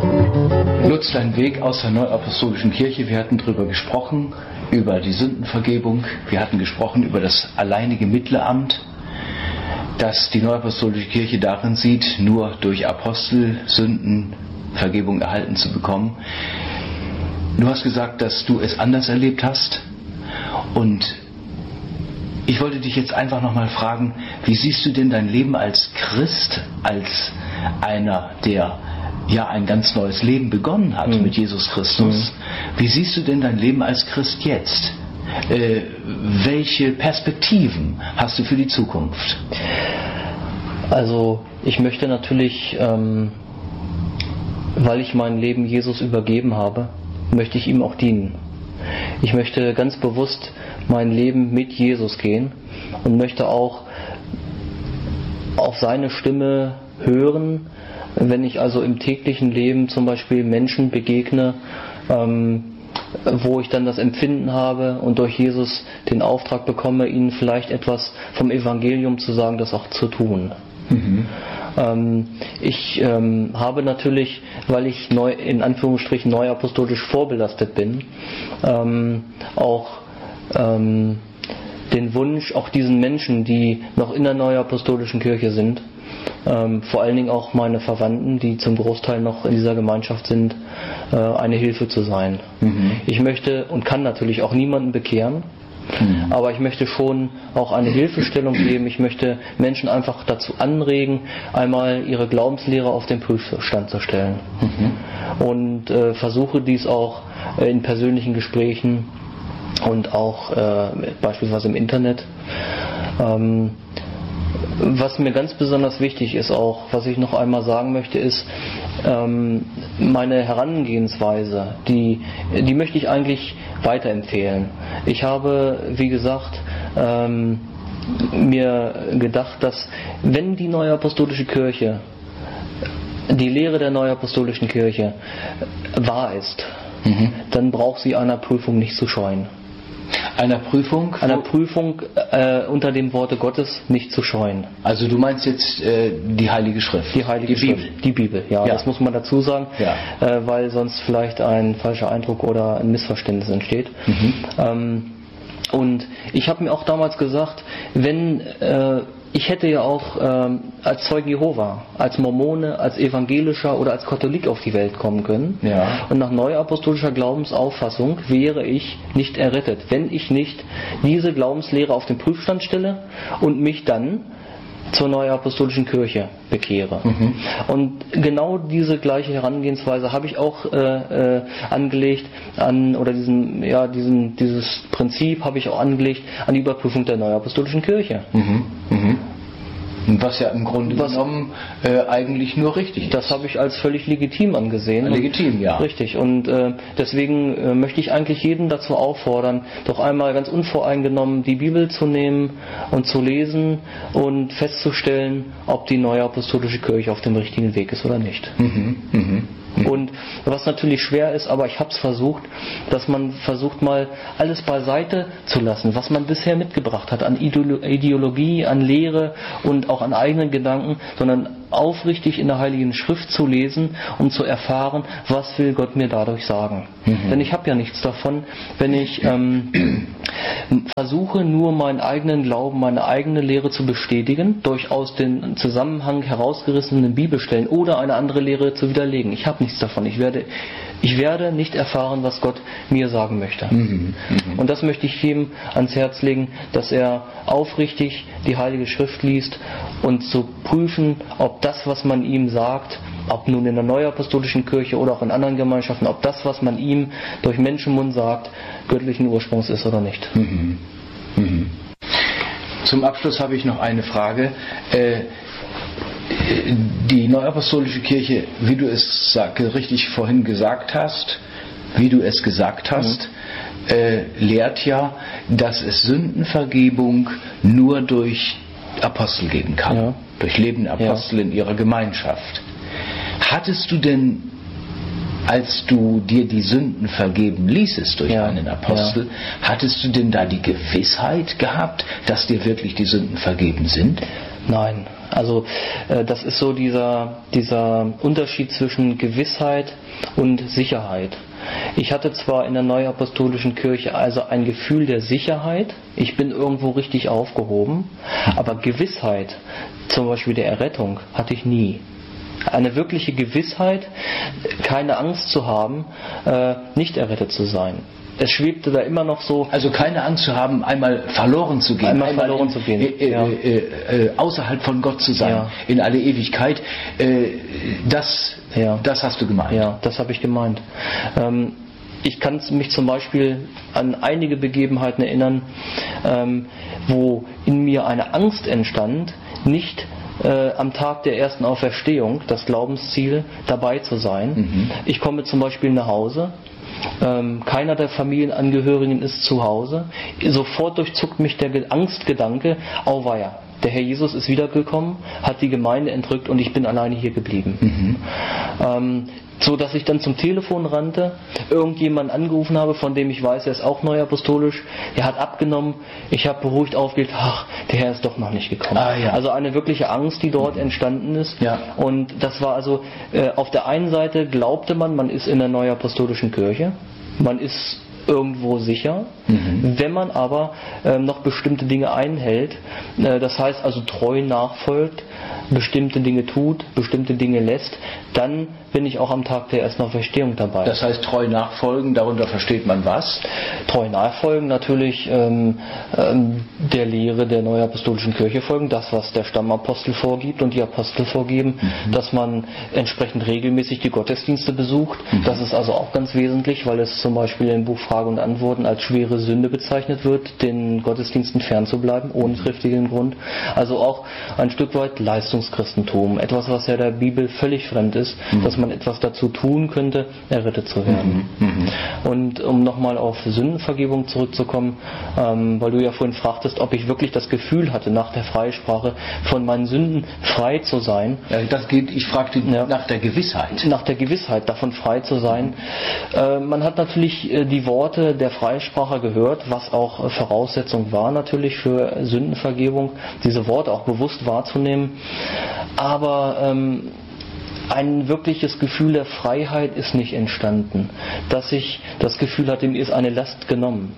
Lutz, dein Weg aus der Neuapostolischen Kirche, wir hatten darüber gesprochen, über die Sündenvergebung, wir hatten gesprochen über das alleinige Mittelamt, das die Neuapostolische Kirche darin sieht, nur durch Apostel Sündenvergebung erhalten zu bekommen. Du hast gesagt, dass du es anders erlebt hast, und ich wollte dich jetzt einfach nochmal fragen, wie siehst du denn dein Leben als Christ, als einer, der ja ein ganz neues Leben begonnen hat mit Jesus Christus? Wie siehst du denn dein Leben als Christ jetzt? Welche Perspektiven hast du für die Zukunft? Also ich möchte natürlich, weil ich mein Leben Jesus übergeben habe, möchte ich ihm auch dienen. Ich möchte ganz bewusst mein Leben mit Jesus gehen und möchte auch auf seine Stimme hören, wenn ich also im täglichen Leben zum Beispiel Menschen begegne, wo ich dann das Empfinden habe und durch Jesus den Auftrag bekomme, ihnen vielleicht etwas vom Evangelium zu sagen, das auch zu tun. Ich habe natürlich, weil ich in Anführungsstrichen neuapostolisch vorbelastet bin, auch den Wunsch, auch diesen Menschen, die noch in der neuapostolischen Kirche sind, vor allen Dingen auch meine Verwandten, die zum Großteil noch in dieser Gemeinschaft sind, eine Hilfe zu sein. Ich möchte und kann natürlich auch niemanden bekehren, aber ich möchte schon auch eine Hilfestellung geben. Ich möchte Menschen einfach dazu anregen, einmal ihre Glaubenslehre auf den Prüfstand zu stellen. Und versuche dies auch in persönlichen Gesprächen und auch beispielsweise im Internet. Was mir ganz besonders wichtig ist auch, was ich noch einmal sagen möchte, ist meine Herangehensweise, die möchte ich eigentlich weiterempfehlen. Ich habe, wie gesagt, mir gedacht, dass wenn die Neuapostolische Kirche, die Lehre der Neuapostolischen Kirche wahr ist, dann braucht sie einer Prüfung nicht zu scheuen. Einer Prüfung? Einer Prüfung unter dem Worte Gottes nicht zu scheuen. Also du meinst jetzt die Heilige Schrift? Die Heilige Schrift. Die Bibel, ja, das muss man dazu sagen, weil sonst vielleicht ein falscher Eindruck oder ein Missverständnis entsteht. Und ich habe mir auch damals gesagt, wenn ich hätte ja auch als Zeugen Jehova, als Mormone, als Evangelischer oder als Katholik auf die Welt kommen können. Und nach neuapostolischer Glaubensauffassung wäre ich nicht errettet, wenn ich nicht diese Glaubenslehre auf den Prüfstand stelle und mich dann zur Neuapostolischen Kirche bekehre. Und genau diese gleiche Herangehensweise habe ich auch angelegt dieses Prinzip habe ich auch angelegt an die Überprüfung der Neuapostolischen Kirche. Was ja im Grunde genommen eigentlich nur richtig ist. Das habe ich als völlig legitim angesehen. Legitim, ja. Richtig. Und deswegen möchte ich eigentlich jeden dazu auffordern, doch einmal ganz unvoreingenommen die Bibel zu nehmen und zu lesen und festzustellen, ob die Neuapostolische Kirche auf dem richtigen Weg ist oder nicht. Und was natürlich schwer ist, aber ich habe es versucht, dass man versucht mal alles beiseite zu lassen, was man bisher mitgebracht hat an Ideologie, an Lehre und auch an eigenen Gedanken, sondern aufrichtig in der Heiligen Schrift zu lesen, um zu erfahren, was will Gott mir dadurch sagen. Denn ich habe ja nichts davon, wenn ich versuche, nur meinen eigenen Glauben, meine eigene Lehre zu bestätigen, durch aus dem Zusammenhang herausgerissenen Bibelstellen oder eine andere Lehre zu widerlegen. Ich habe nichts davon. Ich werde nicht erfahren, was Gott mir sagen möchte. Und das möchte ich jedem ans Herz legen, dass er aufrichtig die Heilige Schrift liest und zu prüfen, ob das, was man ihm sagt, ob nun in der Neuapostolischen Kirche oder auch in anderen Gemeinschaften, ob das, was man ihm durch Menschenmund sagt, göttlichen Ursprungs ist oder nicht. Zum Abschluss habe ich noch eine Frage. Die Neuapostolische Kirche, wie du es richtig vorhin gesagt hast, lehrt ja, dass es Sündenvergebung nur durch Apostel geben kann, durch lebende Apostel in ihrer Gemeinschaft. Hattest du denn, als du dir die Sünden vergeben ließest durch einen Apostel, hattest du denn da die Gewissheit gehabt, dass dir wirklich die Sünden vergeben sind? Nein, also das ist so dieser Unterschied zwischen Gewissheit und Sicherheit. Ich hatte zwar in der Neuapostolischen Kirche also ein Gefühl der Sicherheit, ich bin irgendwo richtig aufgehoben, aber Gewissheit, zum Beispiel der Errettung, hatte ich nie. Eine wirkliche Gewissheit, keine Angst zu haben, nicht errettet zu sein. Es schwebte da immer noch so. Also keine Angst zu haben, einmal verloren zu gehen. Außerhalb von Gott zu sein, in alle Ewigkeit. Das hast du gemeint. Ja, das habe ich gemeint. Ich kann mich zum Beispiel an einige Begebenheiten erinnern, wo in mir eine Angst entstand, nicht am Tag der ersten Auferstehung, das Glaubensziel, dabei zu sein. Ich komme zum Beispiel nach Hause. Keiner der Familienangehörigen ist zu Hause. Sofort durchzuckt mich der Angstgedanke, auweia, der Herr Jesus ist wiedergekommen, hat die Gemeinde entrückt und ich bin alleine hier geblieben. So dass ich dann zum Telefon rannte, irgendjemanden angerufen habe, von dem ich weiß, er ist auch neuapostolisch, er hat abgenommen, ich habe beruhigt aufgelegt, ach, der Herr ist doch noch nicht gekommen. Also eine wirkliche Angst, die dort entstanden ist. Und das war also, auf der einen Seite glaubte man ist in der neuapostolischen Kirche, man ist irgendwo sicher, wenn man aber noch bestimmte Dinge einhält, das heißt also treu nachfolgt, bestimmte Dinge tut, bestimmte Dinge lässt, dann bin ich auch am Tag der ersten Auferstehung dabei. Das heißt treu nachfolgen, darunter versteht man was? Treu nachfolgen natürlich der Lehre der Neuapostolischen Kirche folgen, das was der Stammapostel vorgibt und die Apostel vorgeben, dass man entsprechend regelmäßig die Gottesdienste besucht. Das ist also auch ganz wesentlich, weil es zum Beispiel im Buch Frage und Antworten als schwere Sünde bezeichnet wird, den Gottesdiensten fernzubleiben, ohne triftigen Grund. Also auch ein Stück weit Leistungschristentum, etwas, was ja der Bibel völlig fremd ist, dass man etwas dazu tun könnte, errettet zu werden. Und um nochmal auf Sündenvergebung zurückzukommen, weil du ja vorhin fragtest, ob ich wirklich das Gefühl hatte, nach der Freisprache von meinen Sünden frei zu sein. Ich fragte nach der Gewissheit. Nach der Gewissheit, davon frei zu sein. Man hat natürlich die Worte der Freisprache gehört, was auch Voraussetzung war natürlich für Sündenvergebung, diese Worte auch bewusst wahrzunehmen. Aber ein wirkliches Gefühl der Freiheit ist nicht entstanden, dass ich das Gefühl hatte, mir ist eine Last genommen.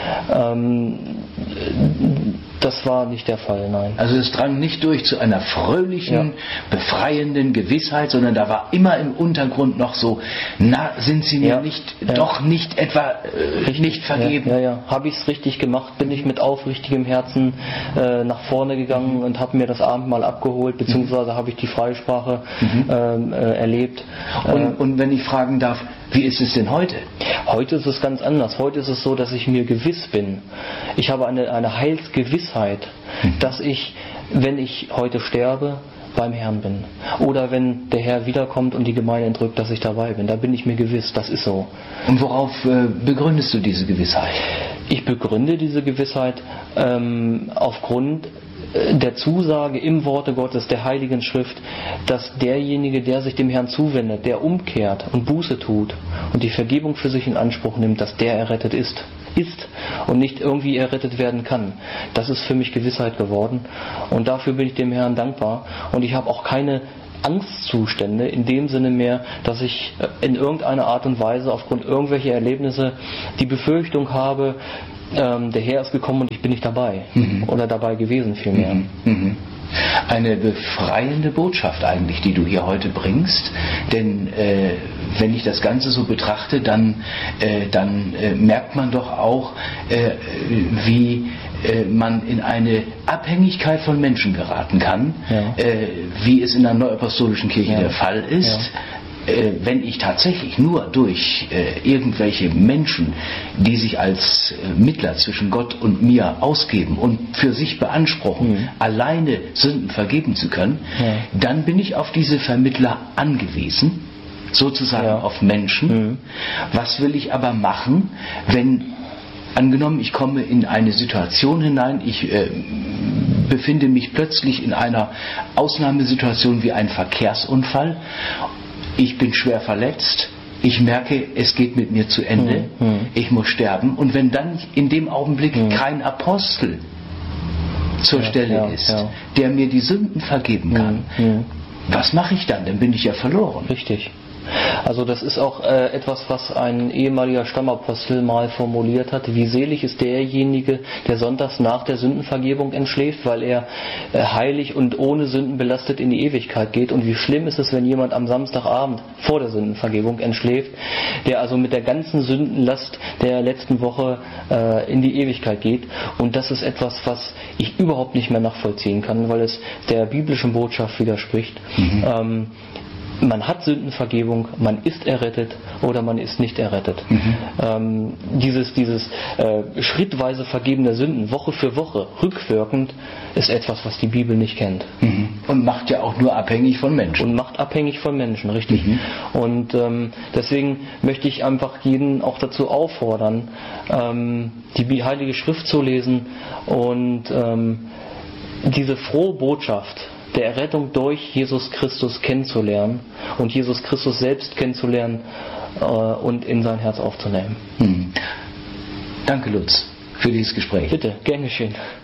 Das war nicht der Fall, nein. Also es drang nicht durch zu einer fröhlichen, befreienden Gewissheit, sondern da war immer im Untergrund noch so, sind Sie mir doch nicht etwa nicht vergeben? Habe ich es richtig gemacht? Bin ich mit aufrichtigem Herzen nach vorne gegangen und habe mir das Abendmahl abgeholt, beziehungsweise habe ich die Freisprache erlebt. Und wenn ich fragen darf, wie ist es denn heute? Heute ist es ganz anders. Heute ist es so, dass ich mir gewiss bin. Ich habe eine Heilsgewissheit, dass ich, wenn ich heute sterbe, beim Herrn bin. Oder wenn der Herr wiederkommt und die Gemeinde entrückt, dass ich dabei bin. Da bin ich mir gewiss, das ist so. Und worauf begründest du diese Gewissheit? Ich begründe diese Gewissheit aufgrund der Zusage im Worte Gottes, der Heiligen Schrift, dass derjenige, der sich dem Herrn zuwendet, der umkehrt und Buße tut und die Vergebung für sich in Anspruch nimmt, dass der errettet ist und nicht irgendwie errettet werden kann. Das ist für mich Gewissheit geworden und dafür bin ich dem Herrn dankbar und ich habe auch keine Angstzustände in dem Sinne mehr, dass ich in irgendeiner Art und Weise aufgrund irgendwelcher Erlebnisse die Befürchtung habe, der Herr ist gekommen und ich bin nicht dabei oder dabei gewesen vielmehr. Eine befreiende Botschaft eigentlich, die du hier heute bringst, denn wenn ich das Ganze so betrachte, dann merkt man doch auch, wie man in eine Abhängigkeit von Menschen geraten kann, wie es in der Neuapostolischen Kirche der Fall ist. Wenn ich tatsächlich nur durch irgendwelche Menschen, die sich als Mittler zwischen Gott und mir ausgeben und für sich beanspruchen, alleine Sünden vergeben zu können, dann bin ich auf diese Vermittler angewiesen, sozusagen auf Menschen. Was will ich aber machen, wenn, angenommen, ich komme in eine Situation hinein, ich befinde mich plötzlich in einer Ausnahmesituation wie ein Verkehrsunfall, ich bin schwer verletzt, ich merke, es geht mit mir zu Ende, ich muss sterben. Und wenn dann in dem Augenblick kein Apostel zur Stelle ist, der mir die Sünden vergeben kann, was mache ich dann? Dann bin ich ja verloren. Richtig. Also das ist auch etwas, was ein ehemaliger Stammapostel mal formuliert hat. Wie selig ist derjenige, der sonntags nach der Sündenvergebung entschläft, weil er heilig und ohne Sünden belastet in die Ewigkeit geht. Und wie schlimm ist es, wenn jemand am Samstagabend vor der Sündenvergebung entschläft, der also mit der ganzen Sündenlast der letzten Woche in die Ewigkeit geht. Und das ist etwas, was ich überhaupt nicht mehr nachvollziehen kann, weil es der biblischen Botschaft widerspricht. Man hat Sündenvergebung, man ist errettet oder man ist nicht errettet. Dieses schrittweise Vergeben der Sünden, Woche für Woche, rückwirkend, ist etwas, was die Bibel nicht kennt. Und macht ja auch nur abhängig von Menschen. Und macht abhängig von Menschen, richtig. Und deswegen möchte ich einfach jeden auch dazu auffordern, die Heilige Schrift zu lesen und diese frohe Botschaft der Errettung durch Jesus Christus kennenzulernen und Jesus Christus selbst kennenzulernen und in sein Herz aufzunehmen. Danke, Lutz, für dieses Gespräch. Bitte, gern geschehen.